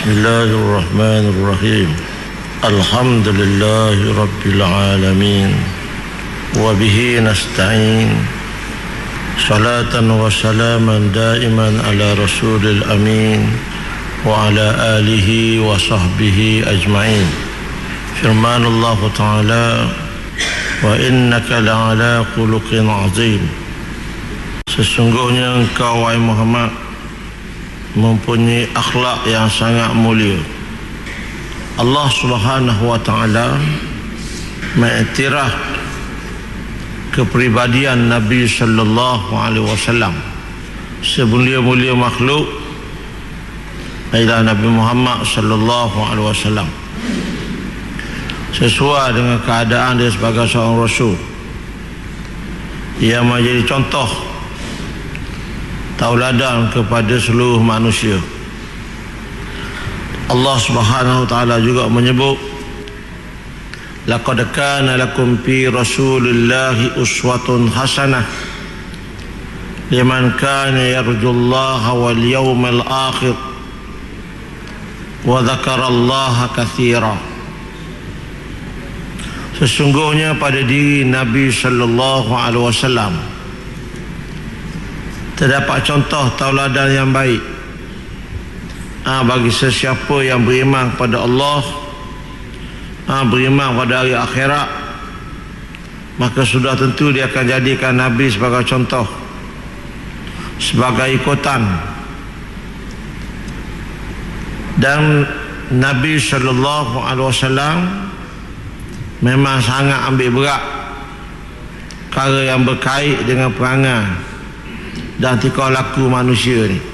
Bismillahirrahmanirrahim. Alhamdulillahi Rabbil Alamin. Wabihi nasta'in. Salatan wa salaman daiman ala rasulil amin. Wa ala alihi wa sahbihi ajma'in. Firman Allah Ta'ala, wa innaka la'ala khuluqin azim. Sesungguhnya engkau, wahai Muhammad, mempunyai akhlak yang sangat mulia. Allah Subhanahu wa Ta'ala mengiktiraf kepribadian Nabi sallallahu alaihi wasallam, semulia-mulia makhluk ialah Nabi Muhammad sallallahu alaihi wasallam, sesuai dengan keadaan dia sebagai seorang rasul yang menjadi contoh tauladan kepada seluruh manusia. Allah Subhanahu wa Ta'ala juga menyebut, laqad kana lakum fi rasulillahi uswatun hasanah liman kana yarjullaha wal yawmal akhir wa dzakarallaha katsira. Sesungguhnya pada diri Nabi sallallahu alaihi wasallam terdapat contoh tauladan yang baik bagi sesiapa yang beriman kepada Allah, beriman pada hari akhirat, maka sudah tentu dia akan jadikan Nabi sebagai contoh, sebagai ikutan. Dan Nabi sallallahu alaihi wasallam memang sangat ambil berat perkara yang berkait dengan perangai dan tingkah laku manusia ni.